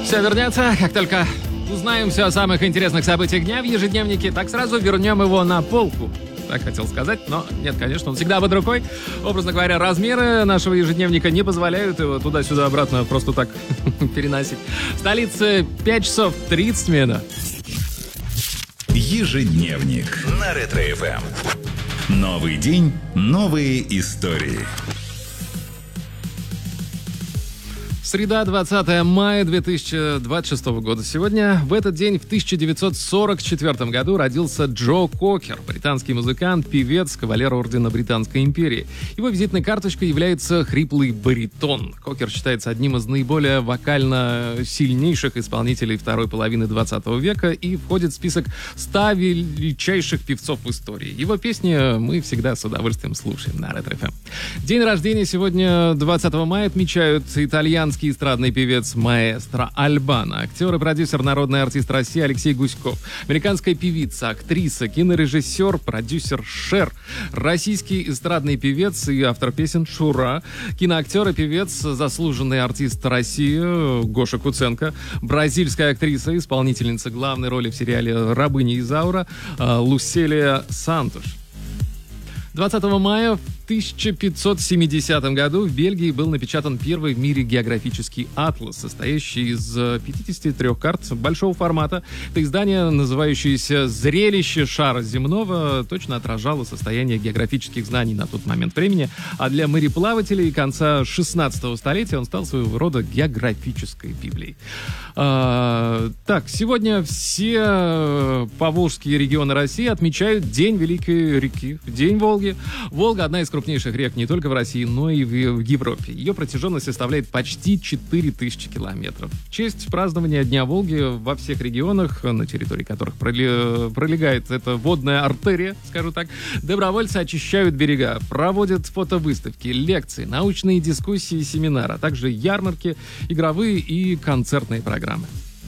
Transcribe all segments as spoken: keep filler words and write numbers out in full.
Все вернется, как только узнаем все о самых интересных событиях дня в ежедневнике, так сразу вернем его на полку. Так хотел сказать, но нет, конечно, он всегда под рукой. Образно говоря, размеры нашего ежедневника не позволяют его туда-сюда обратно просто так переносить. В столице пять часов тридцать минут. Ежедневник на Ретро-эф эм. Новый день, новые истории. Среда, двадцатое мая две тысячи двадцать шестого года. Сегодня, в этот день, в тысяча девятьсот сорок четвёртом году, родился Джо Кокер, британский музыкант, певец, кавалер ордена Британской империи. Его визитной карточкой является хриплый баритон. Кокер считается одним из наиболее вокально сильнейших исполнителей второй половины двадцатого века и входит в список ста величайших певцов в истории. Его песни мы всегда с удовольствием слушаем на Ретро-эф эм. День рождения сегодня, двадцатого мая, отмечают итальянский эстрадный певец маэстро Альбано, актер и продюсер, народный артист России Алексей Гуськов, американская певица, актриса, кинорежиссер, продюсер Шер, российский эстрадный певец и автор песен Шура, киноактер и певец, заслуженный артист России Гоша Куценко, бразильская актриса, исполнительница главной роли в сериале «Рабыня Изаура» Луселия Сантуш. двадцатого мая в тысяча пятьсот семидесятом году в Бельгии был напечатан первый в мире географический атлас, состоящий из пятидесяти трёх карт большого формата. Это издание, называющееся «Зрелище шара земного», точно отражало состояние географических знаний на тот момент времени, а для мореплавателей конца шестнадцатого столетия он стал своего рода географической Библией. А, так, сегодня все поволжские регионы России отмечают День Великой реки, День Волги. Волга — одна из крупнейших рек не только в России, но и в Европе. Ее протяженность составляет почти четыре тысячи километров. В честь празднования Дня Волги во всех регионах, на территории которых пролегает эта водная артерия, скажу так, добровольцы очищают берега, проводят фотовыставки, лекции, научные дискуссии, семинары, а также ярмарки, игровые и концертные программы.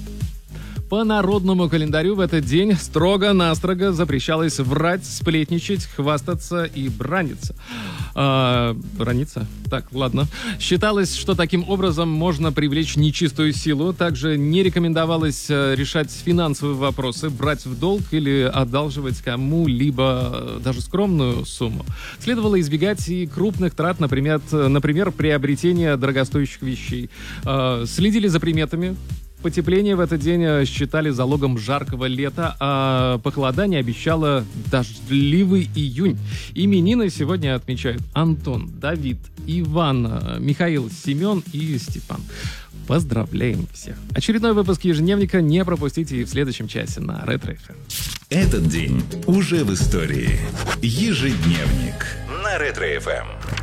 По народному календарю в этот день строго-настрого запрещалось врать, сплетничать, хвастаться и браниться. А, браниться? Так, ладно. Считалось, что таким образом можно привлечь нечистую силу. Также не рекомендовалось решать финансовые вопросы, брать в долг или одалживать кому-либо даже скромную сумму. Следовало избегать и крупных трат, например, например приобретения дорогостоящих вещей. А, следили за приметами. Потепление в этот день считали залогом жаркого лета, а похолодание обещало дождливый июнь. Именины сегодня отмечают Антон, Давид, Иван, Михаил, Семен и Степан. Поздравляем всех! Очередной выпуск ежедневника не пропустите и в следующем часе на Ретро-эф эм. Этот день уже в истории. Ежедневник на Ретро-эф эм.